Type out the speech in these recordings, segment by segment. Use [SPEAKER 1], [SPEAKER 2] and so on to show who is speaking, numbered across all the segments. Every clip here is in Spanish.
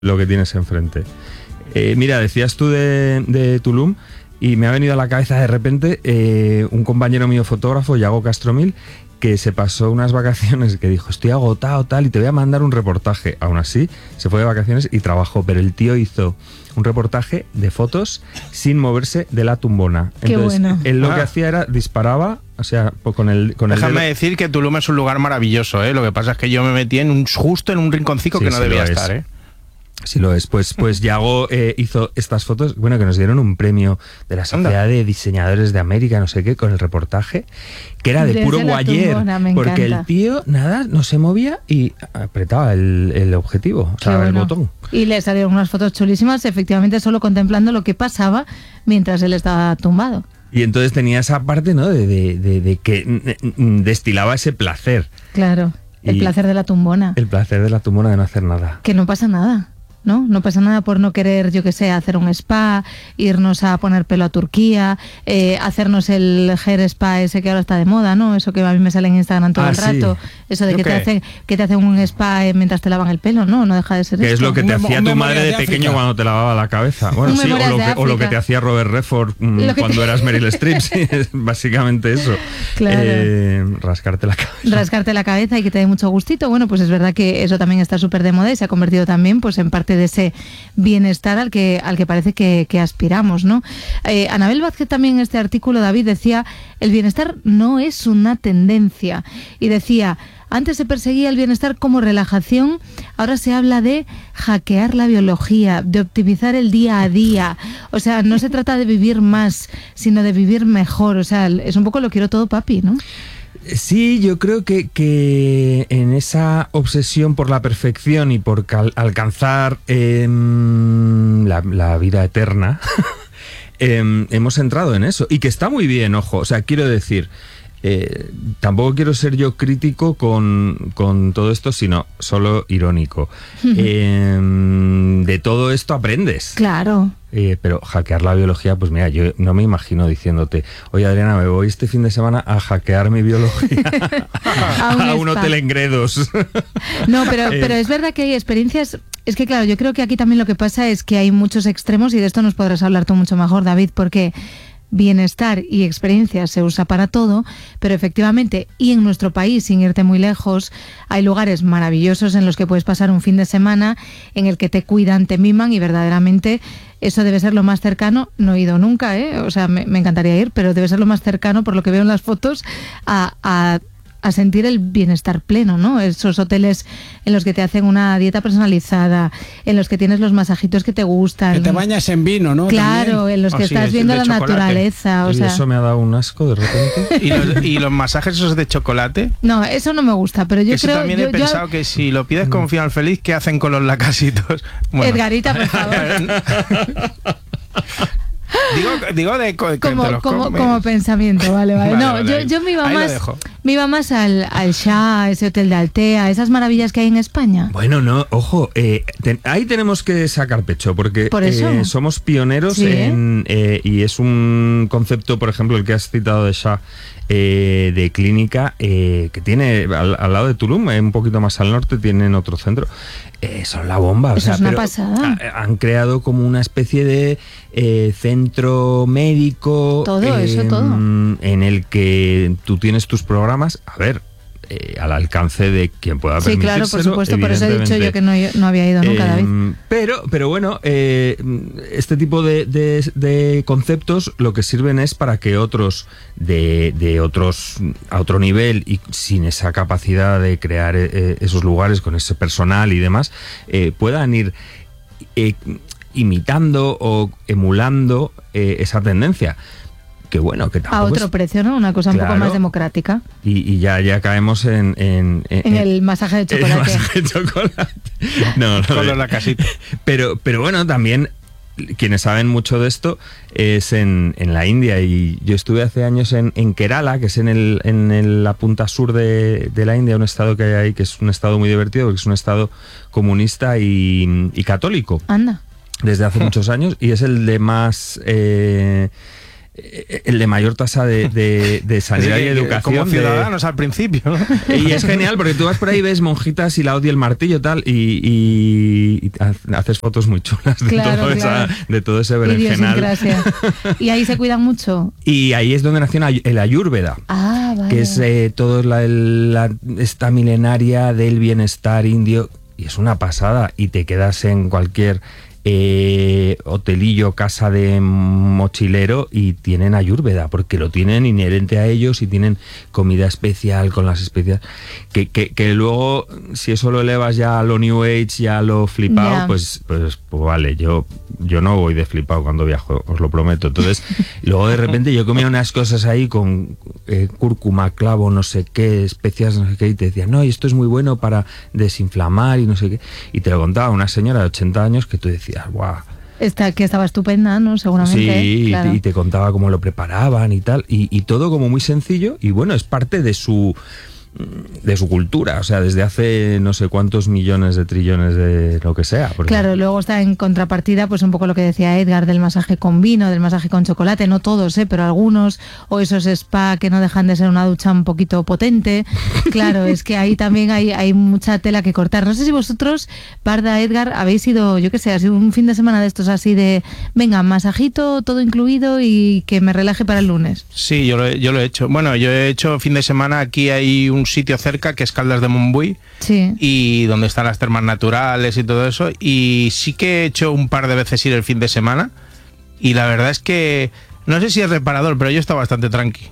[SPEAKER 1] lo que tienes enfrente. Mira, decías tú de Tulum y me ha venido a la cabeza de repente un compañero mío fotógrafo, Yago Castromil, que se pasó unas vacaciones, que dijo, estoy agotado, tal, y te voy a mandar un reportaje. Aún así, se fue de vacaciones y trabajó, pero el tío hizo un reportaje de fotos sin moverse de la tumbona.
[SPEAKER 2] Qué
[SPEAKER 1] entonces,
[SPEAKER 2] bueno.
[SPEAKER 1] Él lo que hacía era disparaba, o sea, con el
[SPEAKER 3] Déjame decir que Tulum es un lugar maravilloso, ¿eh? Lo que pasa es que yo me metí justo en un rinconcito
[SPEAKER 1] Sí,
[SPEAKER 3] que no
[SPEAKER 1] sí
[SPEAKER 3] debía
[SPEAKER 1] lo es.
[SPEAKER 3] estar, ¿eh?
[SPEAKER 1] Sí lo es, pues Yago hizo estas fotos, bueno, que nos dieron un premio de la Sociedad de Diseñadores de América, no sé qué, con el reportaje, que era de
[SPEAKER 2] Desde
[SPEAKER 1] puro
[SPEAKER 2] la
[SPEAKER 1] guayer,
[SPEAKER 2] tumbona, me
[SPEAKER 1] porque
[SPEAKER 2] encanta.
[SPEAKER 1] el tío, nada, no se movía y apretaba el objetivo, o sea,
[SPEAKER 2] Qué bueno.
[SPEAKER 1] el botón.
[SPEAKER 2] Y le salieron unas fotos chulísimas, efectivamente solo contemplando lo que pasaba mientras él estaba tumbado.
[SPEAKER 1] Y entonces tenía esa parte, ¿no?, de que destilaba ese placer.
[SPEAKER 2] Claro, el
[SPEAKER 1] Y
[SPEAKER 2] placer de la tumbona.
[SPEAKER 1] El placer de la tumbona de no hacer nada.
[SPEAKER 2] Que no pasa nada, ¿no? No pasa nada por no querer, yo que sé, hacer un spa, irnos a poner pelo a Turquía, hacernos el hair spa ese que ahora está de moda, ¿no? Eso que a mí me sale en Instagram todo el
[SPEAKER 1] sí.
[SPEAKER 2] rato. Eso de que te hacen un spa mientras te lavan el pelo, ¿no? No deja de ser
[SPEAKER 1] Que
[SPEAKER 2] esto.
[SPEAKER 1] es lo que te hacía tu madre de pequeño cuando te lavaba la cabeza. Bueno, sí, o lo que te hacía Robert Redford cuando eras Meryl Streep, sí, es básicamente eso.
[SPEAKER 2] Claro.
[SPEAKER 1] Rascarte la cabeza.
[SPEAKER 2] Rascarte la cabeza y que te dé mucho gustito. Bueno, pues es verdad que eso también está súper de moda y se ha convertido también pues en parte de ese bienestar al que parece que aspiramos, ¿no? Anabel Vázquez también en este artículo, David, decía, el bienestar no es una tendencia. Y decía, antes se perseguía el bienestar como relajación, ahora se habla de hackear la biología, de optimizar el día a día. O sea, no se trata de vivir más, sino de vivir mejor. O sea, es un poco lo quiero todo papi, ¿no?
[SPEAKER 1] Sí, yo creo que en esa obsesión por la perfección y por alcanzar la vida eterna, hemos entrado en eso. Y que está muy bien, ojo. O sea, quiero decir, tampoco quiero ser yo crítico con todo esto, sino solo irónico. De todo esto aprendes.
[SPEAKER 2] Claro.
[SPEAKER 1] Pero hackear la biología, pues mira, yo no me imagino diciéndote, oye Adriana, me voy este fin de semana a hackear mi biología a un hotel en Gredos.
[SPEAKER 2] No, pero es verdad que hay experiencias. Es que claro, yo creo que aquí también lo que pasa es que hay muchos extremos y de esto nos podrás hablar tú mucho mejor, David, porque bienestar y experiencia se usa para todo, pero efectivamente, y en nuestro país, sin irte muy lejos, hay lugares maravillosos en los que puedes pasar un fin de semana en el que te cuidan, te miman y verdaderamente eso debe ser lo más cercano. No he ido nunca, o sea, me encantaría ir, pero debe ser lo más cercano, por lo que veo en las fotos, a sentir el bienestar pleno, ¿no? Esos hoteles en los que te hacen una dieta personalizada, en los que tienes los masajitos que te gustan.
[SPEAKER 4] Que te bañas en vino, ¿no?
[SPEAKER 2] Claro,
[SPEAKER 4] También.
[SPEAKER 2] en los que estás viendo la naturaleza. O
[SPEAKER 1] y
[SPEAKER 2] sea,
[SPEAKER 1] eso me ha dado un asco de repente.
[SPEAKER 3] ¿Y los masajes esos de chocolate?
[SPEAKER 2] No, eso no me gusta, pero yo
[SPEAKER 3] eso
[SPEAKER 2] creo...
[SPEAKER 3] también he pensado que si lo pides con final feliz, ¿qué hacen con los lacasitos? Bueno.
[SPEAKER 2] Edgarita, por favor.
[SPEAKER 3] Digo
[SPEAKER 2] como pensamiento, vale. No,
[SPEAKER 3] vale.
[SPEAKER 2] Yo me iba más al Shah, ese hotel de Altea, esas maravillas que hay en España.
[SPEAKER 1] Bueno, no, ojo, ahí tenemos que sacar pecho, porque
[SPEAKER 2] ¿Por eso?
[SPEAKER 1] somos pioneros
[SPEAKER 2] ¿Sí?
[SPEAKER 1] y es un concepto, por ejemplo, el que has citado de Shah, de clínica, que tiene al lado de Tulum, un poquito más al norte, tienen otro centro. Son la bomba.
[SPEAKER 2] Eso es una pasada.
[SPEAKER 1] Han creado como una especie de centro médico.
[SPEAKER 2] Todo.
[SPEAKER 1] En el que tú tienes tus programas. A ver, al alcance de quien pueda permitírselo.
[SPEAKER 2] Sí, claro, por supuesto, por eso he dicho yo que no había ido nunca, David.
[SPEAKER 1] Pero bueno, este tipo de conceptos lo que sirven es para que otros de otros a otro nivel y sin esa capacidad de crear esos lugares con ese personal y demás, puedan ir imitando o emulando esa tendencia. Que bueno, que tampoco
[SPEAKER 2] a otro precio, ¿no? Una cosa un poco más democrática.
[SPEAKER 1] Y ya caemos en
[SPEAKER 2] el masaje de chocolate.
[SPEAKER 1] El masaje de chocolate. No,
[SPEAKER 3] con los lacasitos.
[SPEAKER 1] Pero bueno, también quienes saben mucho de esto es en la India, y yo estuve hace años en Kerala, que es en la punta sur de la India, un estado que hay ahí, que es un estado muy divertido, porque es un estado comunista y católico.
[SPEAKER 2] Anda.
[SPEAKER 1] Desde hace muchos años, y es el de más el de mayor tasa de sanidad y educación.
[SPEAKER 3] Como ciudadanos al principio, ¿no?
[SPEAKER 1] Y es genial porque tú vas por ahí y ves monjitas y la hoz y el martillo tal y haces fotos muy chulas de todo ese berenjenal.
[SPEAKER 2] Y ahí se cuidan mucho.
[SPEAKER 1] Y ahí es donde nació el Ayurveda,
[SPEAKER 2] vale.
[SPEAKER 1] que es toda esta milenaria del bienestar indio, y es una pasada, y te quedas en cualquier hotelillo, casa de mochilero y tienen Ayurveda, porque lo tienen inherente a ellos y tienen comida especial con las especias que luego, si eso lo elevas ya a lo New Age, ya a lo flipado, pues vale, yo no voy de flipado cuando viajo, os lo prometo. Entonces, luego de repente yo comía unas cosas ahí con cúrcuma, clavo, no sé qué, especias, no sé qué, y te decían, no, y esto es muy bueno para desinflamar y no sé qué, y te lo contaba una señora de 80 años que tú decías, guau.
[SPEAKER 2] Que estaba estupenda, ¿no? Seguramente.
[SPEAKER 1] Sí,
[SPEAKER 2] claro.
[SPEAKER 1] y te contaba cómo lo preparaban y tal, y todo como muy sencillo, y bueno, es parte de su cultura, o sea, desde hace no sé cuántos millones de trillones de lo que sea.
[SPEAKER 2] Claro, luego está en contrapartida, pues un poco lo que decía Edgar, del masaje con vino, del masaje con chocolate, no todos, pero algunos, o esos spa que no dejan de ser una ducha un poquito potente. Claro, es que ahí también hay mucha tela que cortar. No sé si vosotros, Parda, Edgar, habéis ido, yo qué sé, ha sido un fin de semana de estos así de, venga, masajito, todo incluido y que me relaje para el lunes.
[SPEAKER 3] Sí, yo lo he hecho. Bueno, yo he hecho fin de semana, aquí hay un sitio cerca que es Caldas de Montbui,
[SPEAKER 2] sí,
[SPEAKER 3] y donde están las termas naturales y todo eso, y sí que he hecho un par de veces ir el fin de semana, y la verdad es que no sé si es reparador, pero yo he estado bastante tranqui.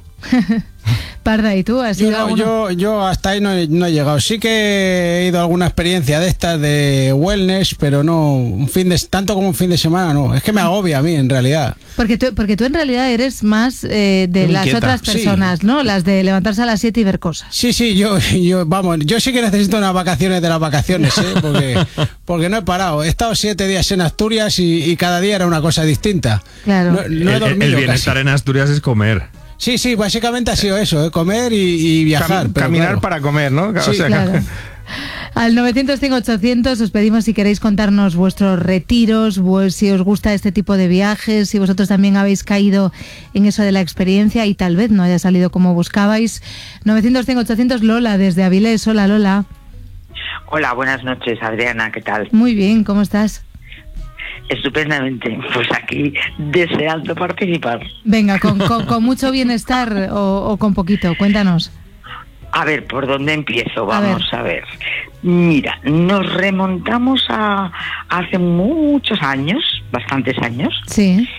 [SPEAKER 2] Parda, ¿y tú? ¿Has ido
[SPEAKER 4] yo hasta ahí no he llegado. Sí que he ido a alguna experiencia de estas de wellness, pero no tanto como un fin de semana, no. Es que me agobia a mí, en realidad.
[SPEAKER 2] Porque tú en realidad eres más de las otras personas, sí, ¿no? Las de levantarse a las 7 y ver cosas.
[SPEAKER 4] Sí, yo sí que necesito unas vacaciones de las vacaciones, porque no he parado. He estado 7 días en Asturias y cada día era una cosa distinta.
[SPEAKER 2] Claro.
[SPEAKER 4] No he dormido
[SPEAKER 1] el bienestar
[SPEAKER 4] casi.
[SPEAKER 1] En Asturias es comer.
[SPEAKER 4] Sí, básicamente ha sido eso, comer y viajar.
[SPEAKER 3] Caminar,
[SPEAKER 4] claro,
[SPEAKER 3] para comer, ¿no?
[SPEAKER 4] Sí,
[SPEAKER 2] claro. Al 900-100-800 os pedimos si queréis contarnos vuestros retiros, si os gusta este tipo de viajes, si vosotros también habéis caído en eso de la experiencia y tal vez no haya salido como buscabais. 900-100-800, Lola, desde Avilés. Hola, Lola.
[SPEAKER 5] Hola, buenas noches, Adriana, ¿qué tal?
[SPEAKER 2] Muy bien, ¿cómo estás?
[SPEAKER 5] Estupendamente, pues aquí deseando participar.
[SPEAKER 2] Venga, con mucho bienestar o con poquito, cuéntanos.
[SPEAKER 5] A ver, ¿por dónde empiezo? Vamos a ver. Mira, nos remontamos a hace muchos años, bastantes años,
[SPEAKER 2] sí,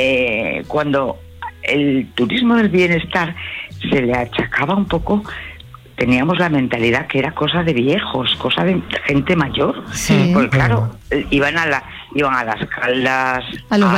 [SPEAKER 5] cuando el turismo del bienestar se le achacaba un poco. Teníamos la mentalidad que era cosa de viejos, cosa de gente mayor.
[SPEAKER 2] Sí.
[SPEAKER 5] Porque claro, iban a las caldas,
[SPEAKER 2] a los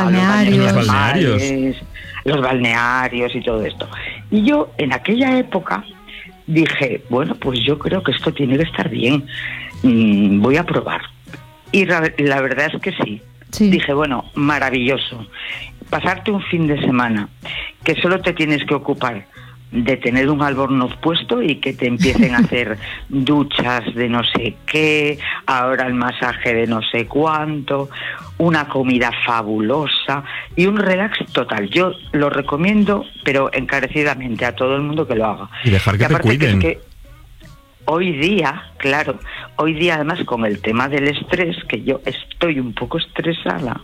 [SPEAKER 5] balnearios y todo esto. Y yo en aquella época dije, bueno, pues yo creo que esto tiene que estar bien, voy a probar. Y la verdad es que sí. Dije, bueno, maravilloso. Pasarte un fin de semana que solo te tienes que ocupar de tener un albornoz puesto y que te empiecen a hacer duchas de no sé qué, ahora el masaje de no sé cuánto, una comida fabulosa y un relax total. Yo lo recomiendo, pero encarecidamente a todo el mundo que lo haga.
[SPEAKER 1] Y dejar que te cuiden.
[SPEAKER 5] Que hoy día, claro, además con el tema del estrés, que yo estoy un poco estresada,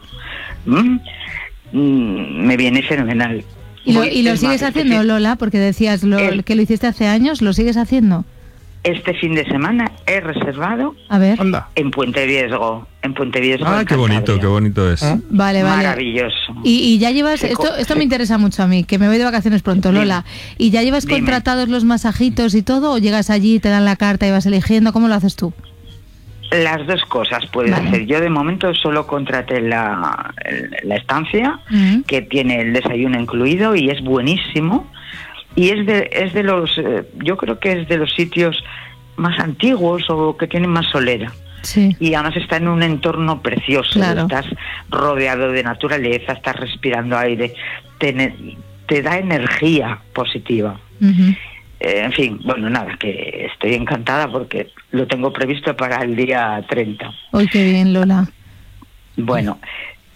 [SPEAKER 5] me viene fenomenal.
[SPEAKER 2] ¿Y lo sigues haciendo, Lola? Porque decías que lo hiciste hace años, ¿lo sigues haciendo?
[SPEAKER 5] Este fin de semana he reservado en Puente Viesgo.
[SPEAKER 1] Ah, qué bonito es.
[SPEAKER 2] Vale.
[SPEAKER 5] Maravilloso.
[SPEAKER 2] Y ya llevas, esto me interesa mucho a mí, que me voy de vacaciones pronto, Lola. ¿Y ya llevas contratados los masajitos y todo? ¿O llegas allí, te dan la carta y vas eligiendo? ¿Cómo lo haces tú?
[SPEAKER 5] Las dos cosas puedes hacer. Yo de momento solo contraté la estancia, que tiene el desayuno incluido y es buenísimo. Y es de los, yo creo que es de los sitios más antiguos o que tienen más solera.
[SPEAKER 2] Sí.
[SPEAKER 5] Y además está en un entorno precioso.
[SPEAKER 2] Claro.
[SPEAKER 5] Estás rodeado de naturaleza, estás respirando aire, te da energía positiva. En fin, bueno, nada, que estoy encantada porque lo tengo previsto para el día 30.
[SPEAKER 2] ¡Uy, qué bien, Lola!
[SPEAKER 5] Bueno,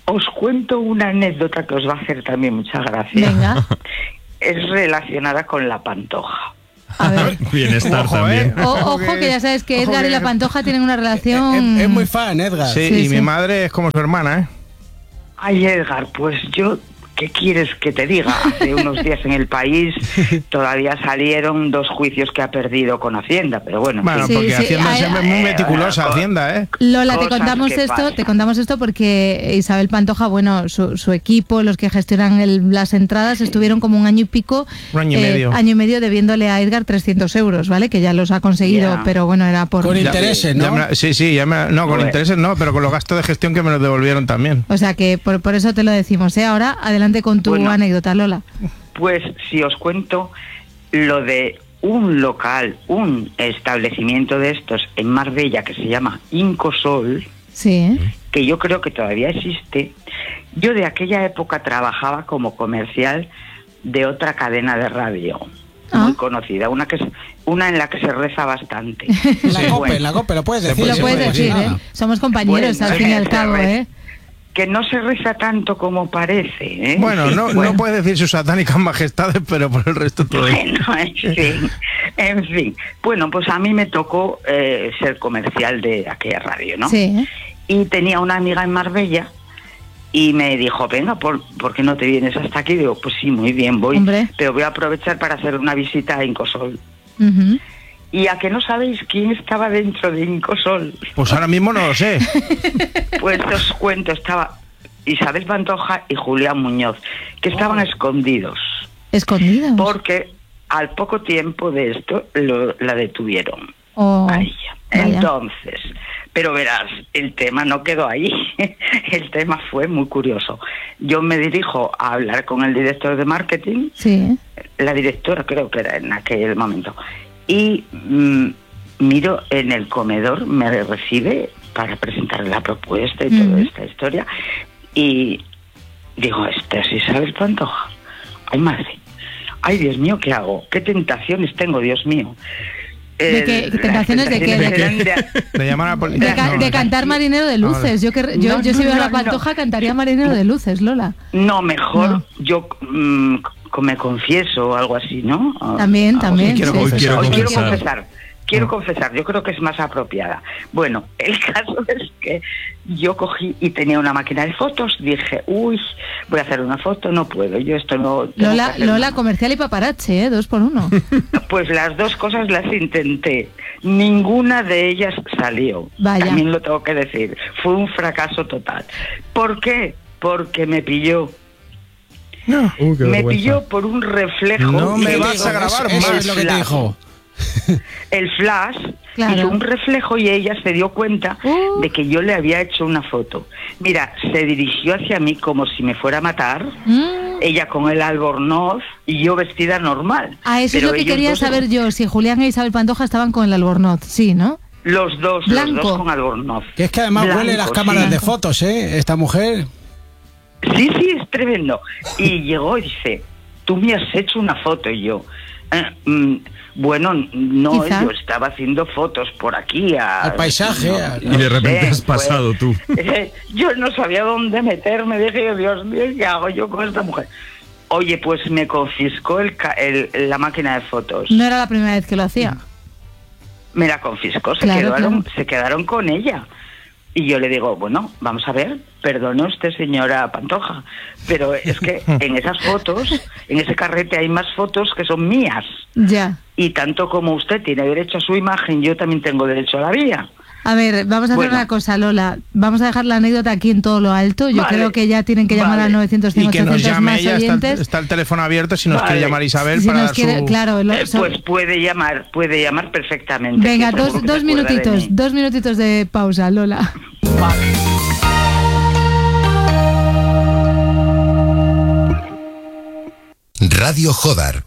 [SPEAKER 5] Os cuento una anécdota que os va a hacer también mucha gracia.
[SPEAKER 2] Venga.
[SPEAKER 5] Es relacionada con la Pantoja.
[SPEAKER 2] A ver.
[SPEAKER 1] Bienestar
[SPEAKER 3] Ojo,
[SPEAKER 1] también.
[SPEAKER 2] Ojo que ya sabes que Edgar y la Pantoja tienen una relación...
[SPEAKER 4] Es muy fan, Edgar.
[SPEAKER 3] Sí,
[SPEAKER 2] Sí,
[SPEAKER 3] y
[SPEAKER 2] sí.
[SPEAKER 3] mi madre es como su hermana, ¿eh?
[SPEAKER 5] Ay, Edgar, pues yo, ¿qué quieres que te diga? Hace unos días en El País todavía salieron 2 juicios que ha perdido con Hacienda, pero bueno. en
[SPEAKER 3] Bueno,
[SPEAKER 5] fin.
[SPEAKER 3] porque
[SPEAKER 2] Sí, sí,
[SPEAKER 3] Hacienda siempre es muy meticulosa, Hacienda, ¿eh?
[SPEAKER 2] Lola,
[SPEAKER 5] Cosas que
[SPEAKER 2] te contamos esto porque Isabel Pantoja, bueno, su equipo, los que gestionan las entradas, estuvieron como un año y pico,
[SPEAKER 3] Un año y medio.
[SPEAKER 2] debiéndole a Edgar 300 euros, ¿vale? Que ya los ha conseguido,
[SPEAKER 5] Ya.
[SPEAKER 2] pero bueno, era por...
[SPEAKER 4] Con intereses, ¿no?
[SPEAKER 3] No, con
[SPEAKER 5] Bueno.
[SPEAKER 3] intereses no, pero con los gastos de gestión que me los devolvieron también.
[SPEAKER 2] O sea que por eso te lo decimos, ¿eh? Ahora, adelante con tu
[SPEAKER 5] Bueno.
[SPEAKER 2] anécdota, Lola.
[SPEAKER 5] Pues si os cuento lo de un local, un establecimiento de estos en Marbella que se llama Incosol,
[SPEAKER 2] Sí.
[SPEAKER 5] que yo creo que todavía existe. Yo de aquella época trabajaba como comercial de otra cadena de radio muy conocida, una en la que se reza bastante.
[SPEAKER 4] La COPE, lo puedes decir.
[SPEAKER 2] Lo puedes
[SPEAKER 4] sí,
[SPEAKER 2] decir,
[SPEAKER 4] nada.
[SPEAKER 2] ¿eh? Somos compañeros
[SPEAKER 5] Bueno,
[SPEAKER 2] al fin y al
[SPEAKER 5] se
[SPEAKER 2] cabo,
[SPEAKER 5] reza.
[SPEAKER 2] ¿eh?
[SPEAKER 5] Que no se reza tanto como parece, ¿eh?
[SPEAKER 3] Bueno,
[SPEAKER 5] Sí,
[SPEAKER 3] no puedes decir sus satánicas majestades, pero por el resto todo.
[SPEAKER 5] Bueno, en fin. Bueno, pues a mí me tocó ser comercial de aquella radio, ¿no?
[SPEAKER 2] Sí.
[SPEAKER 5] Y tenía una amiga en Marbella y me dijo, venga, ¿por qué no te vienes hasta aquí? Digo, pues sí, muy bien, voy.
[SPEAKER 2] Hombre.
[SPEAKER 5] Pero voy a aprovechar para hacer una visita a Incosol.
[SPEAKER 2] Ujú.
[SPEAKER 5] ¿Y a que no sabéis quién estaba dentro de Incosol?
[SPEAKER 3] Pues ahora mismo no lo sé.
[SPEAKER 5] Pues os cuento, estaba Isabel Pantoja y Julián Muñoz, que estaban escondidos,
[SPEAKER 2] Escondidos.
[SPEAKER 5] porque al poco tiempo de esto la detuvieron.
[SPEAKER 2] Oh,
[SPEAKER 5] A ella.
[SPEAKER 2] vaya.
[SPEAKER 5] Entonces, pero verás, el tema no quedó ahí. El tema fue muy curioso. Yo me dirijo a hablar con el director de marketing,
[SPEAKER 2] Sí.
[SPEAKER 5] la directora creo que era en aquel momento, y miro en el comedor, me recibe para presentar la propuesta y toda esta historia, y digo, esta es Isabel Pantoja. Ay, madre. Ay, Dios mío, ¿qué hago? ¿Qué tentaciones tengo, Dios mío?
[SPEAKER 2] ¿De qué?
[SPEAKER 5] Las
[SPEAKER 2] ¿Tentaciones de qué?
[SPEAKER 5] eran
[SPEAKER 3] De llamar a la policía.
[SPEAKER 2] De cantar Marinero de Luces. Yo
[SPEAKER 5] No,
[SPEAKER 2] si veo a la
[SPEAKER 5] no.
[SPEAKER 2] Pantoja cantaría Marinero de Luces, Lola.
[SPEAKER 5] No, mejor
[SPEAKER 2] No.
[SPEAKER 5] yo me confieso o algo así, ¿no?
[SPEAKER 2] También, también.
[SPEAKER 3] quiero
[SPEAKER 2] sí.
[SPEAKER 3] confesar.
[SPEAKER 5] Hoy quiero
[SPEAKER 1] confesar.
[SPEAKER 5] confesar. Quiero confesar, yo creo que es más apropiada. Bueno, el caso es que yo cogí y tenía una máquina de fotos, dije, uy, voy a hacer una foto, no puedo, yo esto no... tengo que
[SPEAKER 2] Lola,
[SPEAKER 5] hacer
[SPEAKER 2] Lola
[SPEAKER 5] nada.
[SPEAKER 2] comercial y paparazzi, 2 por 1.
[SPEAKER 5] Pues las dos cosas las intenté, ninguna de ellas salió.
[SPEAKER 2] Vaya.
[SPEAKER 5] También lo tengo que decir, fue un fracaso total. ¿Por qué? Porque me pilló.
[SPEAKER 1] Qué
[SPEAKER 5] Me
[SPEAKER 1] vergüenza.
[SPEAKER 5] pilló por un reflejo.
[SPEAKER 3] No me
[SPEAKER 5] que
[SPEAKER 3] vas
[SPEAKER 5] digo,
[SPEAKER 3] a grabar
[SPEAKER 4] Eso
[SPEAKER 3] más.
[SPEAKER 4] es lo que te dijo.
[SPEAKER 5] El flash
[SPEAKER 2] Claro.
[SPEAKER 5] hizo un reflejo y ella se dio cuenta de que yo le había hecho una foto. Mira, se dirigió hacia mí como si me fuera a matar, ella con el albornoz y yo vestida normal.
[SPEAKER 2] Eso es
[SPEAKER 5] Pero
[SPEAKER 2] lo que
[SPEAKER 5] ellos
[SPEAKER 2] quería
[SPEAKER 5] dos-
[SPEAKER 2] saber yo, si Julián e Isabel Pantoja estaban con el albornoz, sí, ¿no?
[SPEAKER 5] Los dos
[SPEAKER 2] Blanco.
[SPEAKER 5] con albornoz.
[SPEAKER 4] Que es que además
[SPEAKER 5] Blanco,
[SPEAKER 4] huele las cámaras
[SPEAKER 5] sí.
[SPEAKER 4] de fotos, ¿eh? Esta mujer.
[SPEAKER 5] Sí, es tremendo. Y llegó y dice, tú me has hecho una foto. Y yo, bueno, no,
[SPEAKER 2] Quizá.
[SPEAKER 5] yo estaba haciendo fotos por aquí.
[SPEAKER 4] Al paisaje,
[SPEAKER 1] Y de repente has
[SPEAKER 5] pues,
[SPEAKER 1] pasado tú.
[SPEAKER 5] Yo no sabía dónde meterme, dije, Dios mío, ¿qué hago yo con esta mujer? Oye, pues me confiscó la máquina de fotos.
[SPEAKER 2] No era la primera vez que lo hacía.
[SPEAKER 5] Me la confiscó,
[SPEAKER 2] Claro, claro.
[SPEAKER 5] se quedaron con ella. Y yo le digo, bueno, vamos a ver, perdone usted, señora Pantoja, pero es que en esas fotos, en ese carrete hay más fotos que son mías.
[SPEAKER 2] Ya.
[SPEAKER 5] Y tanto como usted tiene derecho a su imagen, yo también tengo derecho a la mía.
[SPEAKER 2] A ver, vamos a hacer
[SPEAKER 5] Bueno.
[SPEAKER 2] una cosa, Lola. Vamos a dejar la anécdota aquí en todo lo alto. Yo
[SPEAKER 5] Vale.
[SPEAKER 2] creo que ya tienen que llamar
[SPEAKER 5] Vale.
[SPEAKER 2] a 900,
[SPEAKER 3] Y que nos
[SPEAKER 2] 800
[SPEAKER 3] llame
[SPEAKER 2] más
[SPEAKER 3] ella,
[SPEAKER 2] oyentes.
[SPEAKER 3] está el teléfono abierto si nos
[SPEAKER 5] Vale.
[SPEAKER 3] quiere llamar Isabel
[SPEAKER 2] Si
[SPEAKER 3] para
[SPEAKER 2] nos
[SPEAKER 3] dar
[SPEAKER 2] quiere,
[SPEAKER 3] su...
[SPEAKER 2] claro.
[SPEAKER 5] Pues puede llamar perfectamente.
[SPEAKER 2] Venga,
[SPEAKER 5] que seguro que
[SPEAKER 2] dos
[SPEAKER 5] se acuerda de
[SPEAKER 2] minutitos,
[SPEAKER 5] mí.
[SPEAKER 2] 2 minutitos de pausa, Lola.
[SPEAKER 6] Radio Jodar.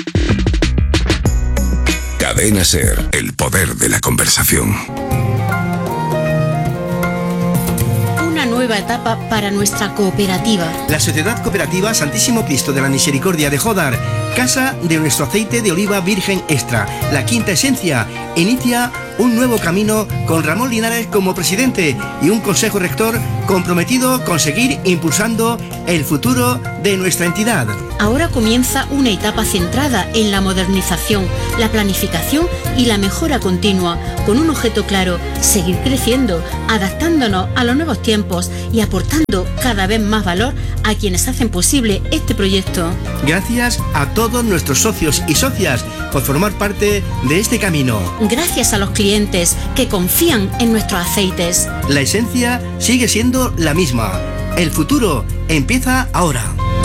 [SPEAKER 6] Cadena Ser, el poder de la conversación.
[SPEAKER 7] Una nueva nueva etapa para nuestra cooperativa.
[SPEAKER 8] La Sociedad Cooperativa Santísimo Cristo de la Misericordia de Jódar, casa de nuestro aceite de oliva virgen extra, la quinta esencia, inicia un nuevo camino con Ramón Linares como presidente y un consejo rector comprometido con seguir impulsando el futuro de nuestra entidad.
[SPEAKER 7] Ahora comienza una etapa centrada en la modernización, la planificación y la mejora continua, con un objeto claro: seguir creciendo, adaptándonos a los nuevos tiempos y aportando cada vez más valor a quienes hacen posible este proyecto.
[SPEAKER 8] Gracias a todos nuestros socios y socias por formar parte de este camino.
[SPEAKER 7] Gracias a los clientes que confían en nuestros aceites.
[SPEAKER 8] La esencia sigue siendo la misma. El futuro empieza ahora.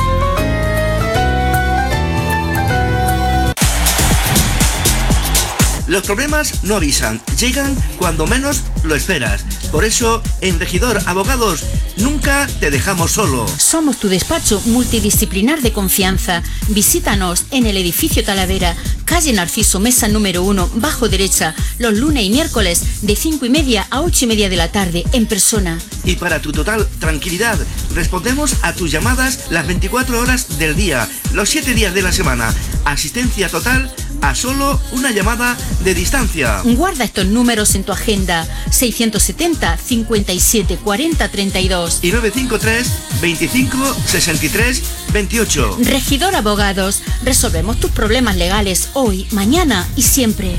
[SPEAKER 8] Los problemas no avisan, llegan cuando menos lo esperas. Por eso, en Regidor Abogados, nunca te dejamos solo.
[SPEAKER 7] Somos tu despacho multidisciplinar de confianza. Visítanos en el edificio Talavera, calle Narciso, mesa número 1, bajo derecha, los lunes y miércoles de 5:30 a 8:30 de la tarde, en persona.
[SPEAKER 8] Y para tu total tranquilidad, respondemos a tus llamadas las 24 horas del día, los 7 días de la semana. Asistencia total a solo una llamada de distancia.
[SPEAKER 7] Guarda estos números en tu agenda: 670 57 40 32
[SPEAKER 8] y 953 25 63 28.
[SPEAKER 7] Regidor Abogados, resolvemos tus problemas legales hoy, mañana y siempre.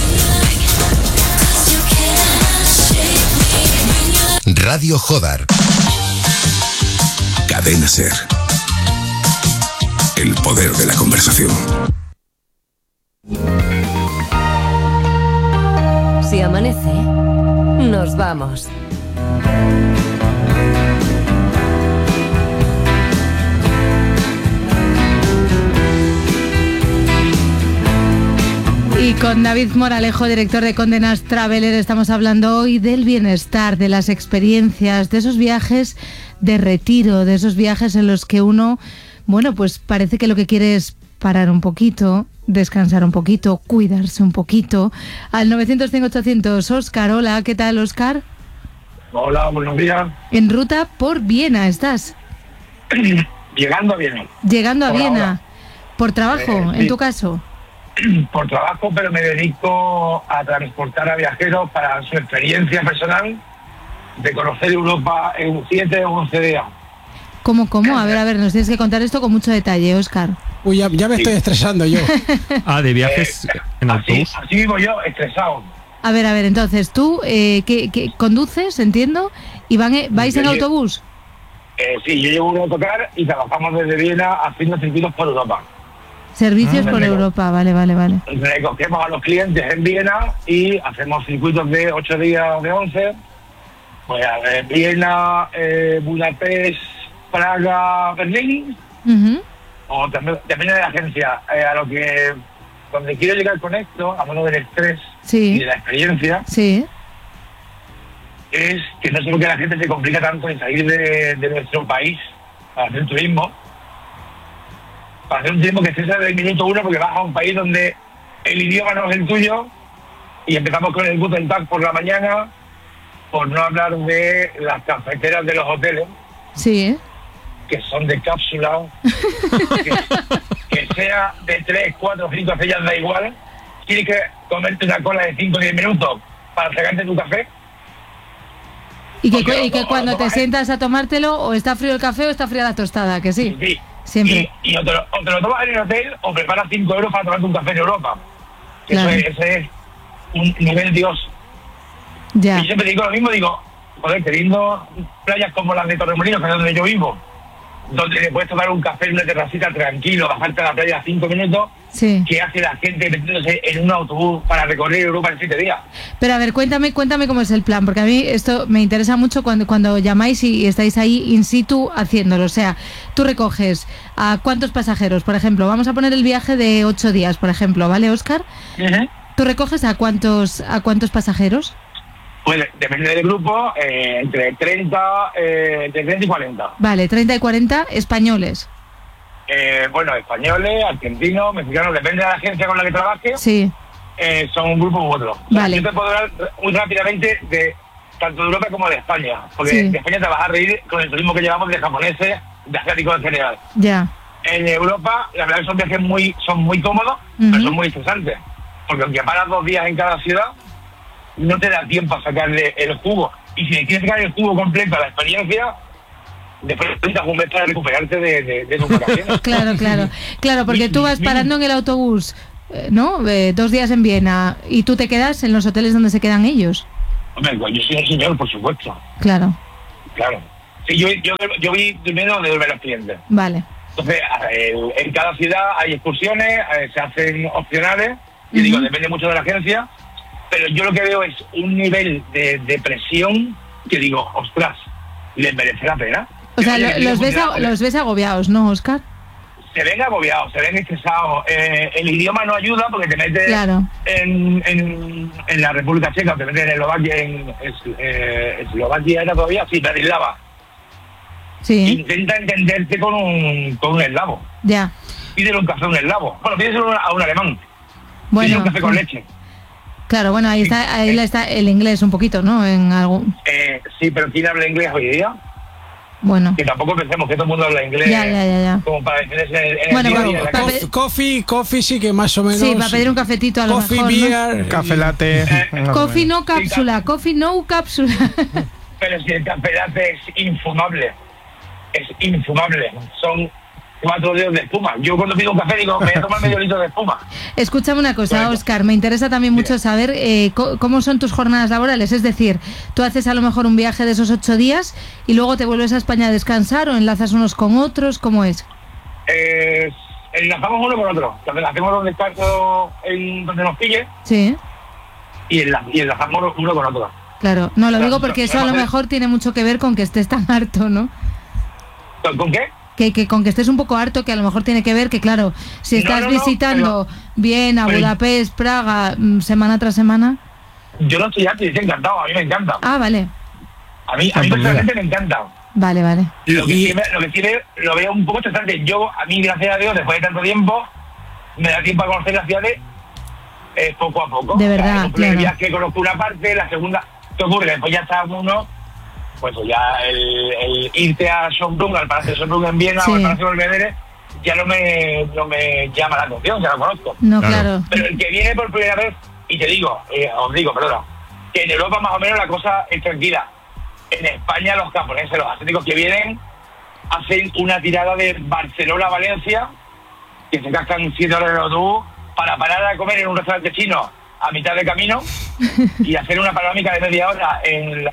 [SPEAKER 6] Radio Jódar. Cadena Ser. El poder de la conversación.
[SPEAKER 9] Si amanece, nos vamos.
[SPEAKER 2] Y con David Moralejo, director de Condenas Traveler, estamos hablando hoy del bienestar, de las experiencias, de esos viajes de retiro, de esos viajes en los que uno, bueno, pues parece que lo que quiere es parar un poquito, descansar un poquito, cuidarse un poquito. Al 900-100-800, Óscar. Hola, ¿qué tal, Óscar?
[SPEAKER 10] Hola, buenos días.
[SPEAKER 2] En ruta por Viena estás.
[SPEAKER 10] Llegando a Viena.
[SPEAKER 2] Llegando a Viena.
[SPEAKER 10] Ahora.
[SPEAKER 2] ¿Por trabajo,
[SPEAKER 10] Sí.
[SPEAKER 2] en tu caso?
[SPEAKER 10] Por trabajo, pero me dedico a transportar a viajeros para su experiencia personal de conocer Europa en 7 o 11 días.
[SPEAKER 2] ¿Cómo? A ver, nos tienes que contar esto con mucho detalle, Óscar.
[SPEAKER 4] Uy, ya me estoy estresando yo.
[SPEAKER 1] De viajes en autobús.
[SPEAKER 10] Así vivo yo, estresado.
[SPEAKER 2] A ver, entonces, tú ¿qué conduces, entiendo, y vais en autobús?
[SPEAKER 10] Sí, yo llevo un autocar y trabajamos desde Viena haciendo circuitos por Europa.
[SPEAKER 2] Servicios por Europa, vale.
[SPEAKER 10] Recogemos a los clientes en Viena y hacemos circuitos de 8 días de 11. Pues a ver, Viena, Budapest, Praga, Berlín.
[SPEAKER 2] Uh-huh.
[SPEAKER 10] O también, depende de la agencia. Donde quiero llegar con esto, a mano del estrés y de la experiencia, es que no sé por qué la gente se complica tanto en salir de nuestro país para hacer turismo. Para hacer un turismo que estés del minuto 1, porque vas a un país donde el idioma no es el tuyo y empezamos con el Guten Tag por la mañana, por no hablar de las cafeteras de los hoteles.
[SPEAKER 2] Sí.
[SPEAKER 10] Que son de cápsula, que sea de 3, 4, 5 estrellas, da igual. Tienes que comerte una cola de 5 o 10 minutos para sacarte tu café.
[SPEAKER 2] Y que cuando te sientas a tomártelo, o está frío el café o está fría la tostada, que sí.
[SPEAKER 10] Sí.
[SPEAKER 2] Siempre.
[SPEAKER 10] Y o te lo tomas en el hotel o preparas 5 euros para tomarte un café en Europa. Claro. Ese es un nivel Dios.
[SPEAKER 2] Ya.
[SPEAKER 10] Y siempre digo lo mismo, joder, teniendo playas como las de Torremolinos, que es donde yo vivo, donde le puedes tomar un café en una terracita tranquilo, bajarte a la playa 5 minutos, ¿qué hace la gente metiéndose en un autobús para recorrer Europa en 7 días?
[SPEAKER 2] Pero a ver, cuéntame cómo es el plan, porque a mí esto me interesa mucho cuando llamáis y estáis ahí in situ haciéndolo. O sea, tú recoges a cuántos pasajeros, por ejemplo. Vamos a poner el viaje de 8 días, por ejemplo, ¿vale, Óscar?
[SPEAKER 10] Uh-huh.
[SPEAKER 2] ¿Tú recoges a cuántos pasajeros?
[SPEAKER 10] Pues depende del grupo, entre 30 y 40.
[SPEAKER 2] Vale, 30 y 40 españoles.
[SPEAKER 10] Españoles, argentinos, mexicanos, depende de la agencia con la que trabaje.
[SPEAKER 2] Sí.
[SPEAKER 10] Son un grupo u otro.
[SPEAKER 2] Vale.
[SPEAKER 10] Yo te puedo hablar muy rápidamente de tanto de Europa como de España. Porque
[SPEAKER 2] Sí.
[SPEAKER 10] de España te vas a reír con el turismo que llevamos de japoneses, de asiáticos en general.
[SPEAKER 2] Ya.
[SPEAKER 10] En Europa, la verdad que son viajes son muy cómodos, pero son muy estresantes. Porque aunque paras 2 días en cada ciudad, no te da tiempo a sacarle el jugo. Y si le quieres sacar el jugo completo a la experiencia, después necesitas un mes para recuperarte de tus vacaciones.
[SPEAKER 2] Claro, porque tú vas parando en el autobús, ¿no? 2 días en Viena, y tú te quedas en los hoteles donde se quedan ellos.
[SPEAKER 10] Hombre, pues yo soy el señor, por supuesto.
[SPEAKER 2] Claro.
[SPEAKER 10] Sí, yo vi primero donde duermen los clientes.
[SPEAKER 2] Vale.
[SPEAKER 10] Entonces, en cada ciudad hay excursiones, se hacen opcionales, y digo, depende mucho de la agencia, pero yo lo que veo es un nivel de presión que digo, ostras, ¿les merece la pena?
[SPEAKER 2] O sea, los ves agobiados, ¿no, Óscar?
[SPEAKER 10] Se ven agobiados, se ven estresados. El idioma no ayuda porque te metes en la República Checa, te metes en Eslovaquia, Eslovaquia era todavía, sí, Bratislava.
[SPEAKER 2] Sí.
[SPEAKER 10] Intenta entenderte con un eslavo.
[SPEAKER 2] Ya.
[SPEAKER 10] Pídele un café a un eslavo. Bueno, pídeselo a un alemán.
[SPEAKER 2] Bueno,
[SPEAKER 10] pídele un café con leche.
[SPEAKER 2] Claro, bueno, ahí está el inglés un poquito, ¿no? En algo.
[SPEAKER 10] Sí, pero ¿quién habla inglés hoy día?
[SPEAKER 2] Bueno.
[SPEAKER 10] Que tampoco pensemos que todo el mundo habla inglés.
[SPEAKER 2] Ya.
[SPEAKER 10] Como para defenderse en
[SPEAKER 2] Bueno,
[SPEAKER 10] el día a día.
[SPEAKER 4] Coffee sí que más o menos.
[SPEAKER 2] Sí, para pedir un cafetito a lo
[SPEAKER 4] coffee,
[SPEAKER 2] mejor,
[SPEAKER 4] beer,
[SPEAKER 2] ¿no?
[SPEAKER 3] Café latte.
[SPEAKER 2] Coffee no cápsula, coffee no cápsula.
[SPEAKER 10] Pero si el café latte es infumable. Es infumable. Son 4 dedos de espuma. Yo cuando pido un café digo, me voy a tomar medio litro de espuma.
[SPEAKER 2] Escúchame una cosa, Óscar, me interesa también mucho saber cómo son tus jornadas laborales. Es decir, tú haces a lo mejor un viaje de esos 8 días y luego te vuelves a España a descansar, o enlazas unos con otros, ¿cómo es?
[SPEAKER 10] Enlazamos uno con otro. Hacemos un descanso donde nos pille.
[SPEAKER 2] Sí.
[SPEAKER 10] Y enlazamos uno con otro.
[SPEAKER 2] Claro, no lo digo porque eso a lo mejor tiene mucho que ver con que estés tan harto, ¿no?
[SPEAKER 10] ¿Con qué?
[SPEAKER 2] Que con que estés un poco harto, que a lo mejor tiene que ver que, claro, si estás visitando Viena, Budapest, Praga, semana tras semana.
[SPEAKER 10] Yo no estoy harto, estoy encantado, a mí me encanta.
[SPEAKER 2] Ah, vale.
[SPEAKER 10] A mí personalmente me encanta.
[SPEAKER 2] Vale.
[SPEAKER 10] Lo que sí lo veo un poco estresante. A mí, gracias a Dios, después de tanto tiempo, me da tiempo a conocer las ciudades poco a poco.
[SPEAKER 2] De verdad,
[SPEAKER 10] el primer viaje conozco una parte, la segunda, ¿qué ocurre? Después ya está uno, pues ya el irte a Schönbrunn, al Palacio de Schönbrunn en Viena, o al Palacio del Belvedere, ya no me llama la atención, ya lo conozco.
[SPEAKER 2] No, claro.
[SPEAKER 10] Pero el que viene por primera vez, y os digo, que en Europa más o menos la cosa es tranquila. En España los japoneses, los asiáticos que vienen, hacen una tirada de Barcelona a Valencia, que se gastan 7 horas de autobús, para parar a comer en un restaurante chino a mitad de camino y hacer una panorámica de media hora en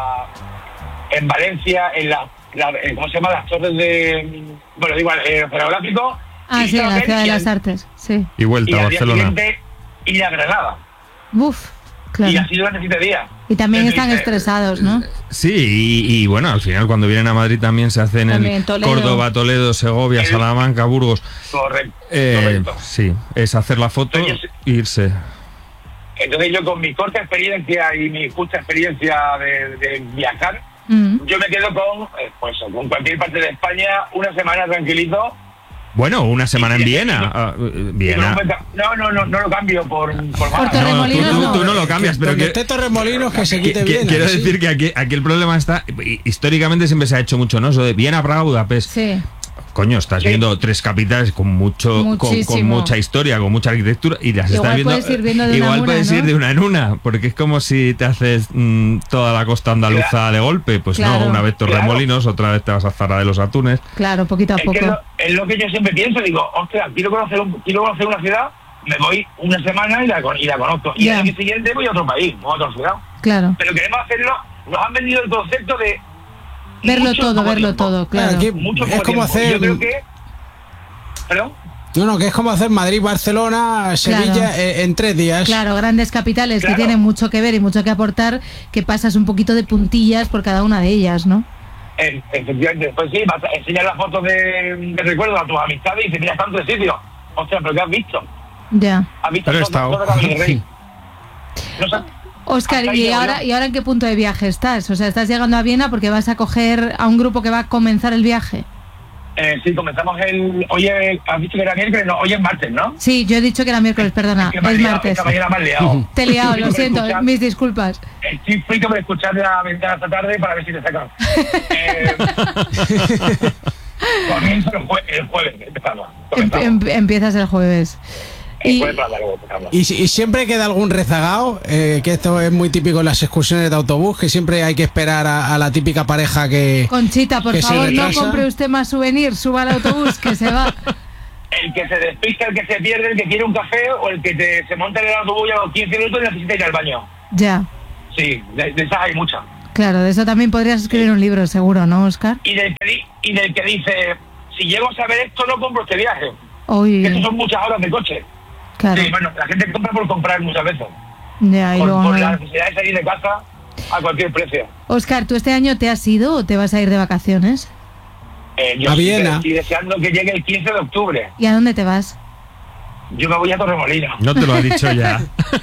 [SPEAKER 10] Valencia, ¿cómo se llama? Las torres de... Bueno, digo, el oceanográfico.
[SPEAKER 2] Sí, en la Ciudad de las Artes, sí.
[SPEAKER 1] Y vuelta a Barcelona.
[SPEAKER 10] Y a Granada.
[SPEAKER 2] Uf, claro.
[SPEAKER 10] Y así durante 7 días.
[SPEAKER 2] Y también están estresados, ¿no?
[SPEAKER 1] Sí, y bueno, al final cuando vienen a Madrid también se hacen en Córdoba, Toledo, Segovia, Salamanca, Burgos.
[SPEAKER 10] Correcto.
[SPEAKER 1] Sí, es hacer la foto e irse.
[SPEAKER 10] Entonces yo con mi corta experiencia y mi justa experiencia de viajar, yo me quedo con cualquier parte de España, una semana tranquilito.
[SPEAKER 1] Bueno, una semana en Viena. Viena.
[SPEAKER 10] No lo cambio por
[SPEAKER 2] Torremolinos.
[SPEAKER 1] No, tú no lo cambias, pero
[SPEAKER 4] que esté Torremolinos que se quite Viena.
[SPEAKER 1] Quiero decir que aquí el problema está, históricamente siempre se ha hecho mucho, ¿no? Eso de Viena, Praga, Budapest. Sí. Coño, estás viendo 3 capitales con mucha historia, con mucha arquitectura, y las estás viendo. Igual puedes ir de una en una, porque es como si te haces toda la costa andaluza de golpe. Pues no, una vez Torremolinos, otra vez te vas a Zara de los Atunes.
[SPEAKER 2] Claro, poquito a poco.
[SPEAKER 10] Es lo que yo siempre pienso, digo, ostras, quiero conocer una ciudad, me voy una semana y la conozco. Y al año siguiente voy a otro país, voy a otra ciudad.
[SPEAKER 2] Claro.
[SPEAKER 10] Pero queremos hacerlo, nos han vendido el concepto de
[SPEAKER 2] verlo todo, claro.
[SPEAKER 4] Es como hacer...
[SPEAKER 10] Yo creo que... ¿Perdón?
[SPEAKER 4] No, que es como hacer Madrid, Barcelona, Sevilla en 3 días.
[SPEAKER 2] Claro, grandes capitales que tienen mucho que ver y mucho que aportar, que pasas un poquito de puntillas por cada una de ellas, ¿no?
[SPEAKER 10] Efectivamente, pues sí, vas a enseñar las fotos de recuerdo a tus amistades y dices, mira, tanto de sitio. Ostras, ¿pero qué has visto?
[SPEAKER 2] Ya.
[SPEAKER 10] ¿Has visto todo el Rey? No sé.
[SPEAKER 2] Óscar, ¿y ahora en qué punto de viaje estás? O sea, ¿estás llegando a Viena porque vas a coger a un grupo que va a comenzar el viaje?
[SPEAKER 10] Sí, comenzamos hoy has dicho que era miércoles, no, hoy es martes, ¿no?
[SPEAKER 2] Sí, yo he dicho que era miércoles, perdona, es martes.
[SPEAKER 10] Esta mañana me has liado.
[SPEAKER 2] Te he liado, lo siento, mis disculpas.
[SPEAKER 10] Estoy frito por escuchar la ventana esta tarde para ver si te sacan. Comienzo el jueves, empezamos.
[SPEAKER 2] Empiezas el jueves.
[SPEAKER 4] Y siempre queda algún rezagado, que esto es muy típico en las excursiones de autobús, que siempre hay que esperar a la típica pareja que...
[SPEAKER 2] Conchita, por favor, no compre usted más souvenirs, suba al autobús, que se va.
[SPEAKER 10] El que se despista, el que se pierde, el que quiere un café, o el que se monta en el autobús a los 15 minutos y necesita ir al baño.
[SPEAKER 2] Ya.
[SPEAKER 10] Sí, de esas hay muchas.
[SPEAKER 2] Claro, de eso también podrías escribir un libro, seguro, ¿no, Óscar?
[SPEAKER 10] Y del que dice, si llego a saber esto, no compro este viaje.
[SPEAKER 2] Uy.
[SPEAKER 10] Que eso son muchas horas de coche.
[SPEAKER 2] Claro.
[SPEAKER 10] Sí, bueno, la gente compra por comprar muchas veces.
[SPEAKER 2] Ya, y luego
[SPEAKER 10] por la necesidad de salir de casa a cualquier precio.
[SPEAKER 2] Óscar, ¿tú este año te has ido o te vas a ir de vacaciones?
[SPEAKER 10] Yo estoy deseando que llegue el 15 de octubre.
[SPEAKER 2] ¿Y a dónde te vas?
[SPEAKER 10] Yo me voy a Torremolinos.
[SPEAKER 1] No te lo ha dicho ya.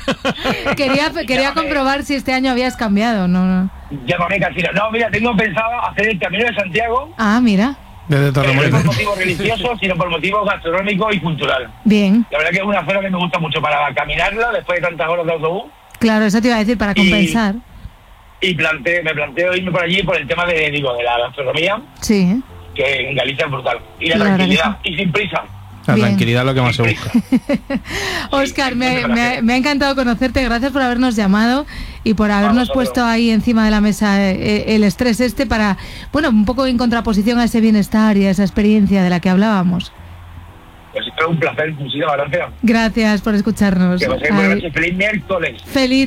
[SPEAKER 2] Quería comprobar si este año habías cambiado, ¿no?
[SPEAKER 10] Llámame Casino. No, mira, tengo pensado hacer el Camino de Santiago.
[SPEAKER 2] Ah, mira.
[SPEAKER 3] Desde Torremolinos.
[SPEAKER 10] No por motivos religiosos, sino por motivos gastronómicos y cultural.
[SPEAKER 2] Bien.
[SPEAKER 10] La verdad que es una zona que me gusta mucho para caminarla después de tantas horas de autobús.
[SPEAKER 2] Claro, eso te iba a decir, para compensar.
[SPEAKER 10] Y me planteo irme por allí por el tema de la gastronomía.
[SPEAKER 2] Sí.
[SPEAKER 10] Que en Galicia es brutal. Y la tranquilidad, y sin prisa.
[SPEAKER 3] La tranquilidad es lo que más se busca.
[SPEAKER 2] Óscar, me ha encantado conocerte, gracias por habernos llamado y por habernos puesto ahí encima de la mesa el estrés para, bueno, un poco en contraposición a ese bienestar y a esa experiencia de la que hablábamos.
[SPEAKER 10] Pues es un placer, muchísimas gracias.
[SPEAKER 2] Gracias por escucharnos.
[SPEAKER 10] Que paséis buenas noches, feliz miércoles.
[SPEAKER 2] Feliz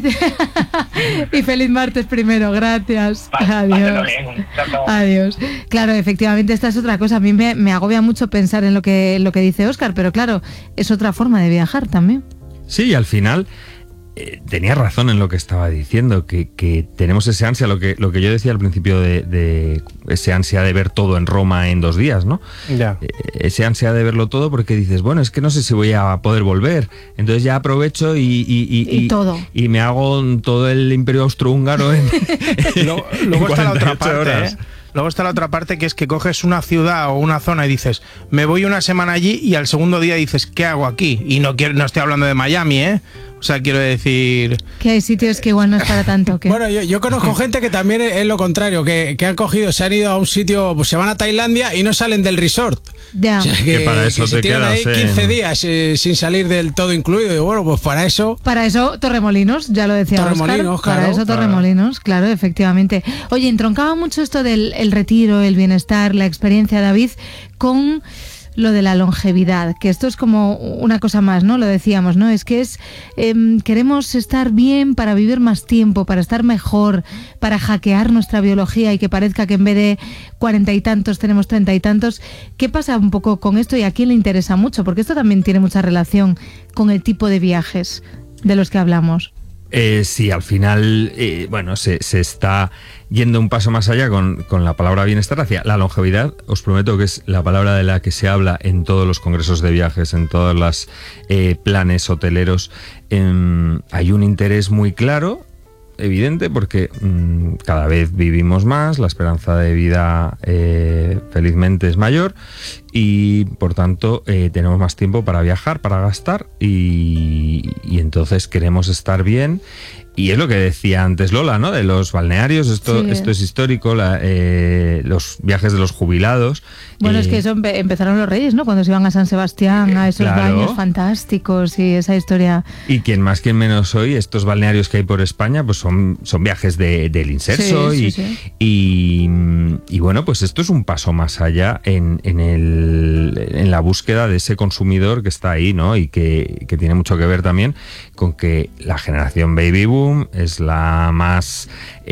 [SPEAKER 2] y feliz martes primero, gracias. Adiós. Adiós. Claro, efectivamente esta es otra cosa. A mí me agobia mucho pensar en lo que dice Óscar, pero claro, es otra forma de viajar también.
[SPEAKER 1] Sí, y al final tenía razón en lo que estaba diciendo, que tenemos ese ansia, lo que yo decía al principio de ese ansia de ver todo en Roma en 2 días, ¿no?
[SPEAKER 3] Ya.
[SPEAKER 1] Ese ansia de verlo todo porque dices, bueno, es que no sé si voy a poder volver, entonces ya aprovecho y
[SPEAKER 2] todo.
[SPEAKER 1] Y me hago todo el Imperio Austrohúngaro en
[SPEAKER 3] luego está la otra
[SPEAKER 1] 48
[SPEAKER 3] parte,
[SPEAKER 1] horas.
[SPEAKER 3] Luego está la otra parte, que es que coges una ciudad o una zona y dices, me voy una semana allí, y al segundo día dices, ¿qué hago aquí? Y no estoy hablando de Miami, ¿eh? O sea, quiero decir...
[SPEAKER 2] Que hay sitios que igual no es para tanto. ¿Qué?
[SPEAKER 4] Bueno, yo conozco gente que también es lo contrario, que han cogido, se han ido a un sitio, pues se van a Tailandia y no salen del resort.
[SPEAKER 2] Ya.
[SPEAKER 4] O sea,
[SPEAKER 1] que para eso
[SPEAKER 4] que se tiran ahí 15 días sin salir del todo incluido. Y bueno, pues para eso...
[SPEAKER 2] Para eso Torremolinos, ya lo decía
[SPEAKER 4] Torremolinos,
[SPEAKER 2] Óscar.
[SPEAKER 4] claro.
[SPEAKER 2] Para eso Torremolinos, claro, efectivamente. Oye, entroncaba mucho esto del retiro, el bienestar, la experiencia, David, con lo de la longevidad, que esto es como una cosa más, ¿no? Lo decíamos, ¿no? Es que queremos estar bien para vivir más tiempo, para estar mejor, para hackear nuestra biología y que parezca que en vez de 40 y tantos tenemos 30 y tantos. ¿Qué pasa un poco con esto y a quién le interesa mucho? Porque esto también tiene mucha relación con el tipo de viajes de los que hablamos.
[SPEAKER 1] Sí, al final, bueno, se está yendo un paso más allá con la palabra bienestar hacia la longevidad. Os prometo que es la palabra de la que se habla en todos los congresos de viajes, en todos los planes hoteleros. Hay un interés muy claro, evidente, porque cada vez vivimos más, la esperanza de vida felizmente es mayor y por tanto tenemos más tiempo para viajar, para gastar y entonces queremos estar bien. Y es lo que decía antes Lola, ¿no? De los balnearios, esto es histórico, los viajes de los jubilados.
[SPEAKER 2] Bueno, es que eso empezaron los reyes, ¿no? Cuando se iban a San Sebastián, a esos baños fantásticos y esa historia.
[SPEAKER 1] Y quien más, quien menos hoy, estos balnearios que hay por España, pues son viajes del inserso y bueno, pues esto es un paso más allá en la búsqueda de ese consumidor que está ahí, ¿no? Y que tiene mucho que ver también con que la generación baby boom es la más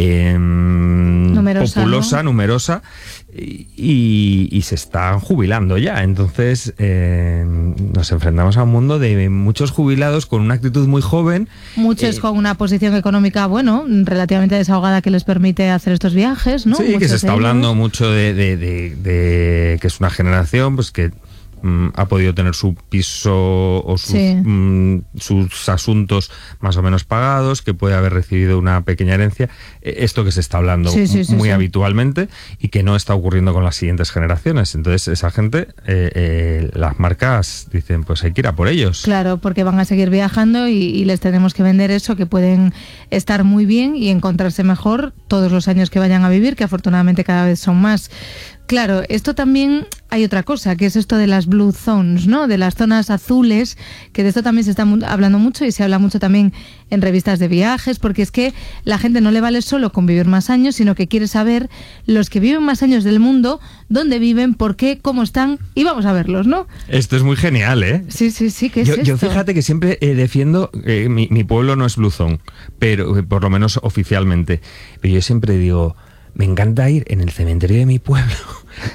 [SPEAKER 1] populosa, ¿no? Numerosa y se están jubilando ya. Entonces nos enfrentamos a un mundo de muchos jubilados con una actitud muy joven.
[SPEAKER 2] Muchos con una posición económica, bueno, relativamente desahogada que les permite hacer estos viajes, ¿no?
[SPEAKER 1] Sí, muchos que se está hablando mucho de que es una generación pues que ha podido tener su piso o sus asuntos más o menos pagados, que puede haber recibido una pequeña herencia. Esto que se está hablando muy habitualmente y que no está ocurriendo con las siguientes generaciones. Entonces esa gente, las marcas dicen, pues hay que ir a por ellos.
[SPEAKER 2] Claro, porque van a seguir viajando y les tenemos que vender eso, que pueden estar muy bien y encontrarse mejor todos los años que vayan a vivir, que afortunadamente cada vez son más. Claro, esto también hay otra cosa, que es esto de las blue zones, ¿no? De las zonas azules, que de esto también se está hablando mucho y se habla mucho también en revistas de viajes, porque es que la gente no le vale solo con vivir más años, sino que quiere saber los que viven más años del mundo, dónde viven, por qué, cómo están, y vamos a verlos, ¿no?
[SPEAKER 1] Esto es muy genial, ¿eh?
[SPEAKER 2] Sí, ¿qué es esto?
[SPEAKER 1] Yo fíjate que siempre defiendo, mi pueblo no es blue zone, pero por lo menos oficialmente, pero yo siempre digo, me encanta ir en el cementerio de mi pueblo